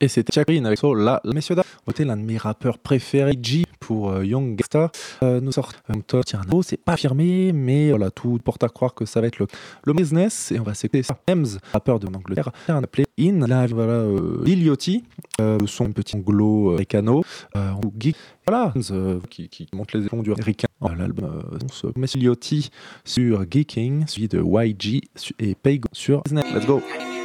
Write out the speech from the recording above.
Et c'était Chagreen avec là, messieurs dames, c'était l'un de mes rappeurs préférés, G pour Young Gangsta. Nous sortons Tierno, c'est pas affirmé, mais voilà, tout porte à croire que ça va être le business. Et on va s'écouter ça. Ems, rappeur de l'Angleterre, un appelé In, là, voilà, Lil Yachty, son petit anglo américano, geek, voilà, qui monte les échelons du américain. L'album, Monsieur Lil Yachty sur Geeking, suivi de YG et Paygo sur Business. Let's go!